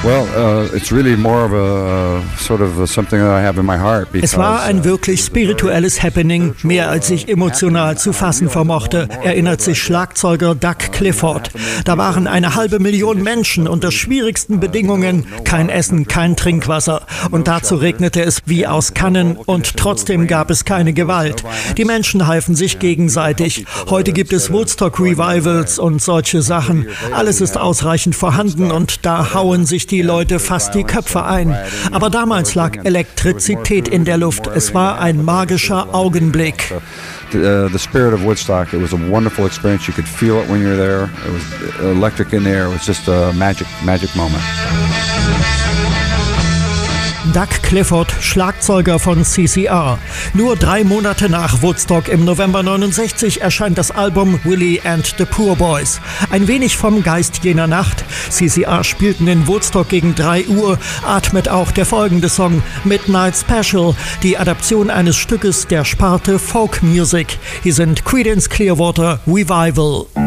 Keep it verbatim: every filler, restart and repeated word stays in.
Es war ein wirklich spirituelles Happening, mehr als ich emotional zu fassen vermochte, erinnert sich Schlagzeuger Doug Clifford. Da waren eine halbe Million Menschen unter schwierigsten Bedingungen, kein Essen, kein Trinkwasser. Und dazu regnete es wie aus Kannen und trotzdem gab es keine Gewalt. Die Menschen halfen sich gegenseitig. Heute gibt es Woodstock-Revivals und solche Sachen. Alles ist ausreichend vorhanden und da hauen sich die Leute fast die Köpfe ein. Aber damals lag Elektrizität in der Luft. Es war ein magischer Augenblick. The, uh, the spirit of Woodstock, it was a wonderful experience. You could feel it when you were there. It was electric in there. It was just a magic, magic moment. Doug Clifford, Schlagzeuger von C C R. Nur drei Monate nach Woodstock im November neunundsechzig erscheint das Album Willie and the Poor Boys. Ein wenig vom Geist jener Nacht. C C R spielten in Woodstock gegen drei Uhr, atmet auch der folgende Song Midnight Special, die Adaption eines Stückes der Sparte Folk Music. Hier sind Creedence Clearwater Revival.